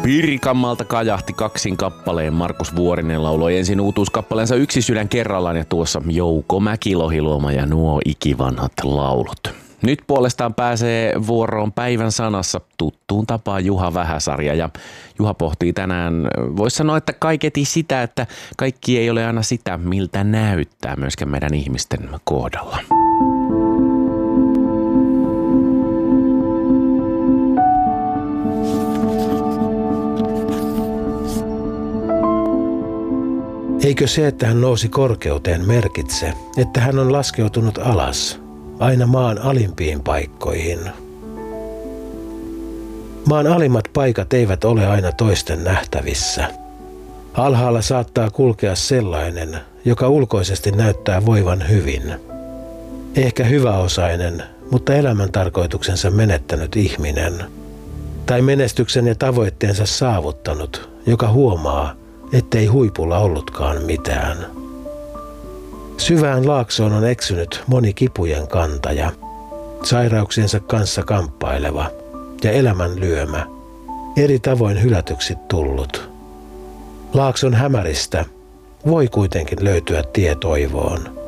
Pirkanmaalta kajahti kaksin kappaleen. Markus Vuorinen lauloi ensin uutuuskappaleensa Yksi sydän kerrallaan ja tuossa Jouko Mäki-Lohiluoma ja nuo ikivanhat laulut. Nyt puolestaan pääsee vuoroon päivän sanassa tuttuun tapaan Juha Vähäsarja ja Juha pohtii tänään, voisi sanoa, että kaiketi sitä, että kaikki ei ole aina sitä, miltä näyttää myöskään meidän ihmisten kohdalla. Eikö se, että hän nousi korkeuteen, merkitse, että hän on laskeutunut alas, aina maan alimpiin paikkoihin? Maan alimmat paikat eivät ole aina toisten nähtävissä. Alhaalla saattaa kulkea sellainen, joka ulkoisesti näyttää voivan hyvin. Ehkä hyväosainen, mutta elämän tarkoituksensa menettänyt ihminen. Tai menestyksen ja tavoitteensa saavuttanut, joka huomaa, ettei huipulla ollutkaan mitään. Syvään laaksoon on eksynyt moni kipujen kantaja, sairauksiensa kanssa kamppaileva ja elämän lyömä, eri tavoin hylätyksi tullut. Laakson hämäristä voi kuitenkin löytyä tie toivoon.